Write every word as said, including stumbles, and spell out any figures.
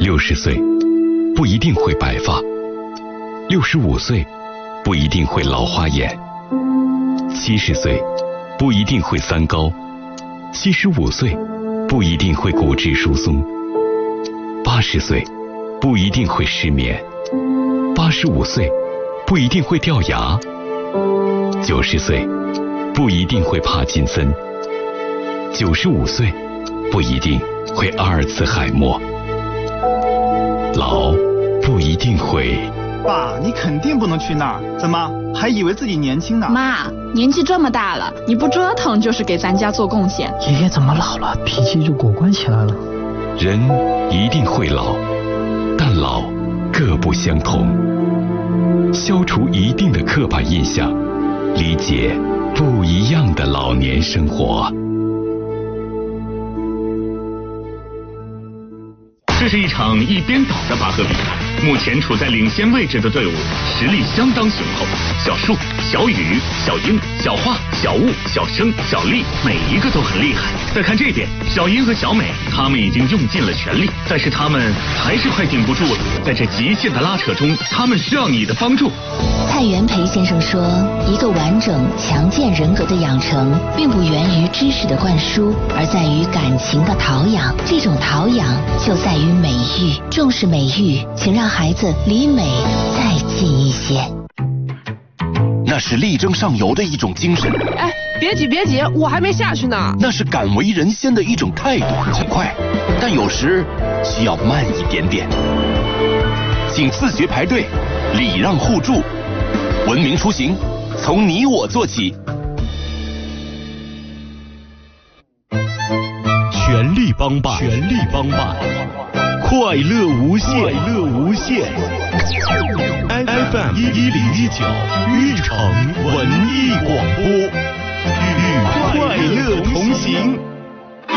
六十岁不一定会白发，六十五岁不一定会老花眼，七十岁不一定会三高，七十五岁不一定会骨质疏松，八十岁不一定会失眠，八十五岁不一定会掉牙，九十岁不一定会帕金森，九十五岁不一定会阿尔茨海默。老不一定会。 爸，你肯定不能去那儿，怎么还以为自己年轻呢？ 妈，年纪这么大了，你不折腾就是给咱家做贡献。 爷爷怎么老了，脾气就果断起来了？ 人一定会老，但老各不相同。消除一定的刻板印象，理解不一样的老年生活。 这是一场一边倒的拔河比赛，目前处在领先位置的队伍实力相当雄厚。小树、小雨、小英、小花、小雾、小生、小丽，每一个都很厉害。再看这边，小英和小美，他们已经用尽了全力，但是他们还是快顶不住了。在这极限的拉扯中，他们需要你的帮助。 蔡元培先生说，一个完整强健人格的养成，并不源于知识的灌输，而在于感情的陶养。这种陶养就在于美育，重视美育，请让孩子离美再近一些。 那是力争上游的一种精神。 哎，别急别急，我还没下去呢。 那是敢为人先的一种态度。很快，但有时需要慢一点点。请自觉排队，礼让互助，文明出行，从你我做起。 全力帮办，全力帮办，快乐无限，快乐无限。F M 一一零一九，玉城文艺广播，与快乐同行。